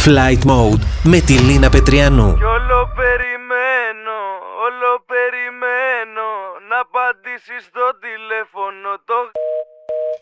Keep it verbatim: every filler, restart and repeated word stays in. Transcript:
Flight Mode με τη Λίνα Πετριανού. Κι όλο περιμένω, όλο περιμένω να απαντήσεις στο τηλέφωνο το...